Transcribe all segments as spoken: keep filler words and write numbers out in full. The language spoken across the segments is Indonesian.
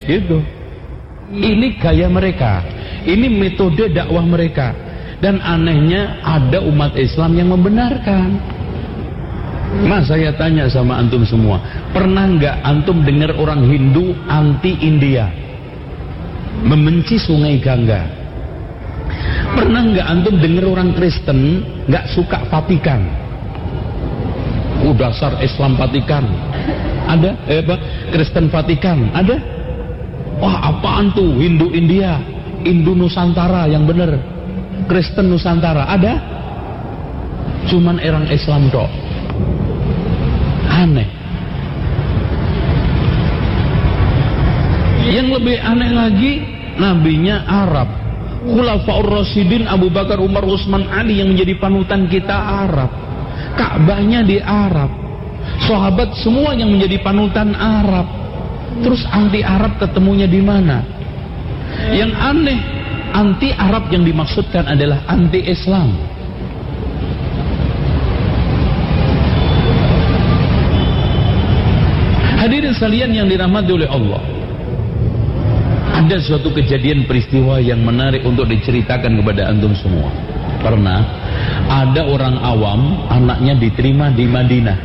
gitu. Ini gaya mereka, ini metode dakwah mereka. Dan anehnya ada umat Islam yang membenarkan. Mas, saya tanya sama antum semua, pernah nggak antum dengar orang Hindu anti India, membenci Sungai Gangga? Pernah nggak antum dengar orang Kristen nggak suka Vatikan? Oh, dasar Islam Vatikan. Ada? Eh, apa? Kristen Vatikan. Ada? Wah, apaan tuh? Hindu India, Hindu Nusantara yang bener, Kristen Nusantara. Ada? Cuman orang Islam dok. Aneh. Yang lebih aneh lagi, nabinya Arab. Khulafaur Rasyidin Abu Bakar, Umar, Utsman, Ali yang menjadi panutan kita Arab. Ka'bahnya di Arab. Sahabat semua yang menjadi panutan Arab. Terus anti Arab ketemunya di mana? Yang aneh, anti Arab yang dimaksudkan adalah anti Islam. Hadirin sekalian yang dirahmati oleh Allah, ada suatu kejadian peristiwa yang menarik untuk diceritakan kepada antum semua. Pernah ada orang awam, anaknya diterima di Madinah.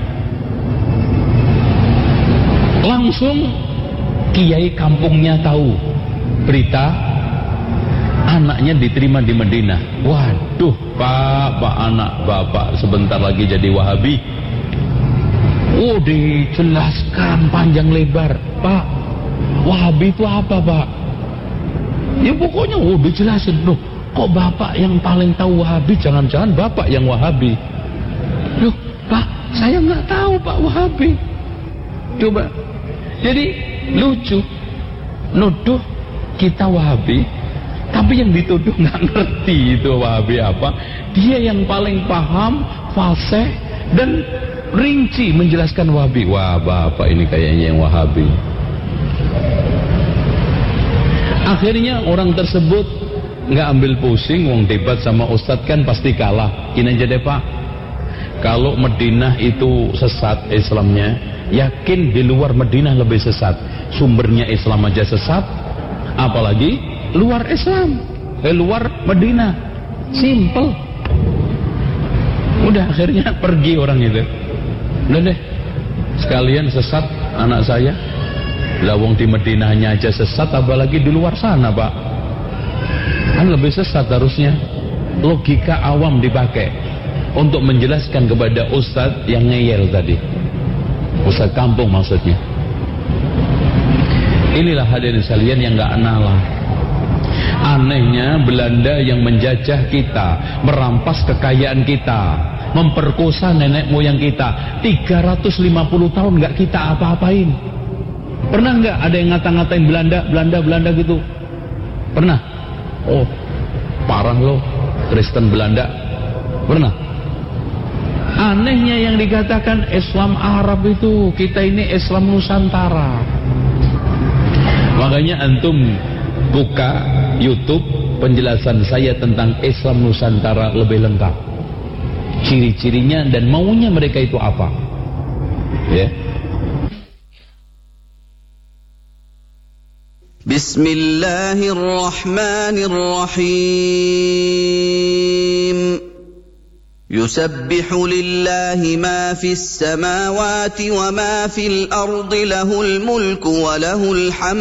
Langsung kiai kampungnya tahu berita anaknya diterima di Madinah. Waduh, Pak, Pak, anak Bapak sebentar lagi jadi Wahabi. Oh, dijelaskan panjang lebar. Pak, Wahabi itu apa, Pak? Ya pokoknya oh dijelasin. Loh, kok Bapak yang paling tahu Wahabi? Jangan-jangan Bapak yang Wahabi. Loh, Pak, saya nggak tahu Pak Wahabi. Coba. Jadi lucu, nuduh kita Wahabi, tapi yang dituduh nggak ngerti itu Wahabi apa. Dia yang paling paham, fasih dan rinci menjelaskan Wahabi. Wah, Bapak ini kayaknya yang Wahabi. Akhirnya orang tersebut nggak ambil pusing, wong debat sama Ustadz kan pasti kalah. Ini aja deh Pak, kalau Madinah itu sesat Islamnya, yakin di luar Madinah lebih sesat. Sumbernya Islam aja sesat, apalagi luar Islam, eh, luar Madinah. Simple. Udah akhirnya pergi orang itu. Udah deh, sekalian sesat anak saya. Lawang di Madinahnya aja sesat, apalagi di luar sana Pak. Kan lebih sesat harusnya. Logika awam dipakai untuk menjelaskan kepada Ustadz yang ngeyel tadi, Ustadz kampung maksudnya. Inilah hadirin sekalian yang gak nalar. Anehnya Belanda yang menjajah kita, merampas kekayaan kita, memperkosa nenek moyang kita, tiga ratus lima puluh tahun gak kita apa-apain. Pernah nggak ada yang ngata-ngatain Belanda, Belanda, Belanda gitu? Pernah? Oh, parah loh, Kristen Belanda. Pernah? Anehnya yang dikatakan Islam Arab itu, kita ini Islam Nusantara. Makanya antum buka YouTube penjelasan saya tentang Islam Nusantara lebih lengkap. Ciri-cirinya dan maunya mereka itu apa? Ya. Bismillahirrahmanirrahim. Yusabbihu lillahi ma fis samawati wa ma fil ardi lahul mulku wa lahul hamd.